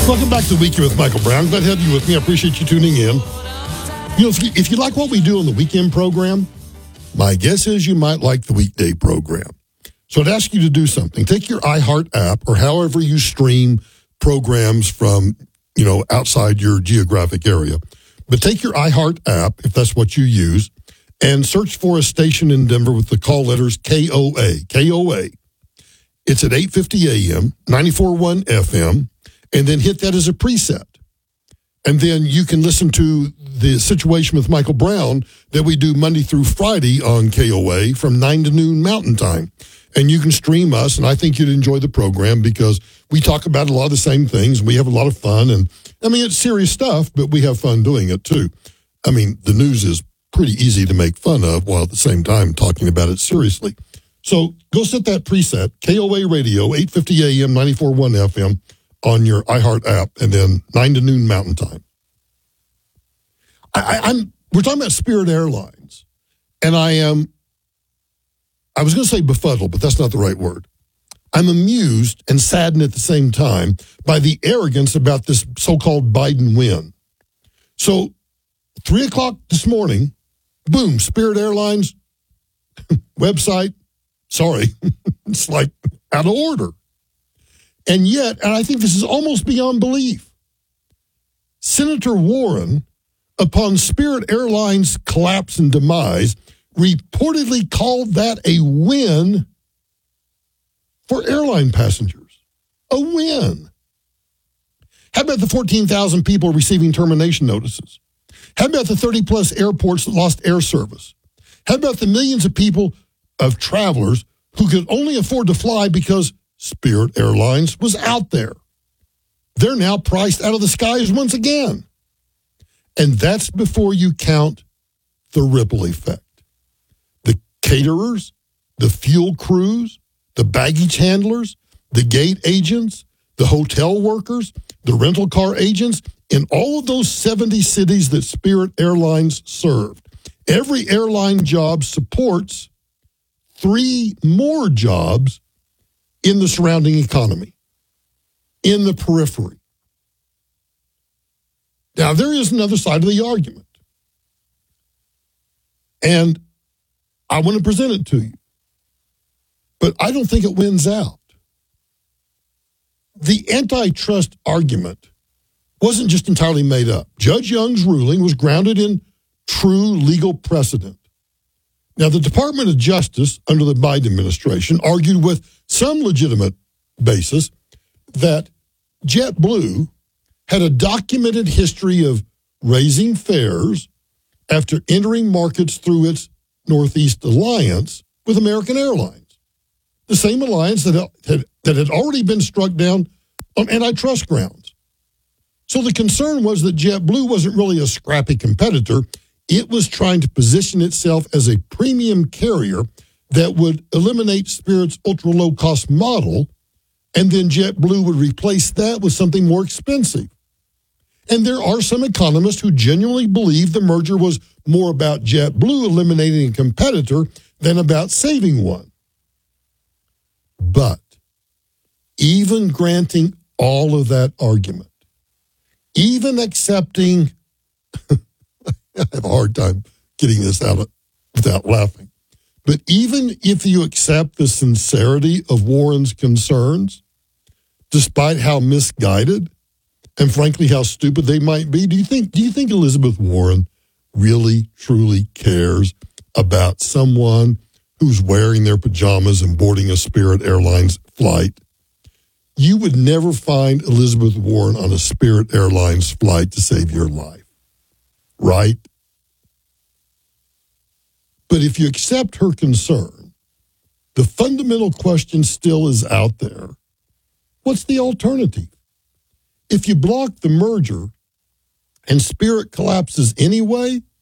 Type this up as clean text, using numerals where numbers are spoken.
Welcome back to the Weekend with Michael Brown. Glad to have you with me. I appreciate you tuning in. You know, if you like what we do on the weekend program, my guess is you might like the weekday program. So I'd ask you to do something. Take your iHeart app or however you stream programs from, outside your geographic area. But take your iHeart app, if that's what you use, and search for a station in Denver with the call letters KOA. KOA. It's at 8:50 a.m., 94.1 FM. And then hit that as a preset. And then you can listen to the Situation with Michael Brown that we do Monday through Friday on KOA from 9 to noon Mountain Time. And you can stream us, and I think you'd enjoy the program because we talk about a lot of the same things. We have a lot of fun. And, it's serious stuff, but we have fun doing it, too. The news is pretty easy to make fun of while at the same time talking about it seriously. So go set that preset, KOA Radio, 8:50 a.m., 94.1 FM. On your iHeart app, and then 9 to noon Mountain Time. We're talking about Spirit Airlines, and I was going to say befuddled, but that's not the right word. I'm amused and saddened at the same time by the arrogance about this so-called Biden win. So, 3 o'clock this morning, boom, Spirit Airlines website, sorry, it's like out of order. And yet, and I think this is almost beyond belief, Senator Warren, upon Spirit Airlines' collapse and demise, reportedly called that a win for airline passengers. A win. How about the 14,000 people receiving termination notices? How about the 30-plus airports that lost air service? How about the millions of people, of travelers, who could only afford to fly because Spirit Airlines was out there? They're now priced out of the skies once again. And that's before you count the ripple effect. The caterers, the fuel crews, the baggage handlers, the gate agents, the hotel workers, the rental car agents, in all of those 70 cities that Spirit Airlines served. Every airline job supports 3 more jobs in the surrounding economy, in the periphery. Now, there is another side of the argument. And I want to present it to you. But I don't think it wins out. The antitrust argument wasn't just entirely made up. Judge Young's ruling was grounded in true legal precedent. Now, the Department of Justice under the Biden administration argued with some legitimate basis that JetBlue had a documented history of raising fares after entering markets through its Northeast Alliance with American Airlines, the same alliance that had already been struck down on antitrust grounds. So the concern was that JetBlue wasn't really a scrappy competitor. It was trying to position itself as a premium carrier that would eliminate Spirit's ultra-low-cost model, and then JetBlue would replace that with something more expensive. And there are some economists who genuinely believe the merger was more about JetBlue eliminating a competitor than about saving one. But even granting all of that argument, even accepting, I have a hard time getting this out without laughing, but even if you accept the sincerity of Warren's concerns, despite how misguided and frankly how stupid they might be, do you think Elizabeth Warren really truly cares about someone who's wearing their pajamas and boarding a Spirit Airlines flight? You would never find Elizabeth Warren on a Spirit Airlines flight to save your life, right? But if you accept her concern, the fundamental question still is out there. What's the alternative? If you block the merger and Spirit collapses anyway,